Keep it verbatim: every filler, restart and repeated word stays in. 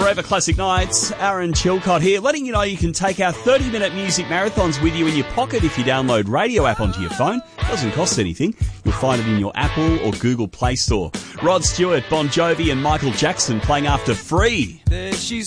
Forever Classic Nights. Aaron Chilcott here, letting you know you can take our thirty-minute music marathons with you in your pocket if you download Radio app onto your phone. It doesn't cost anything. You'll find it in your Apple or Google Play Store. Rod Stewart, Bon Jovi and Michael Jackson playing after Free. There she's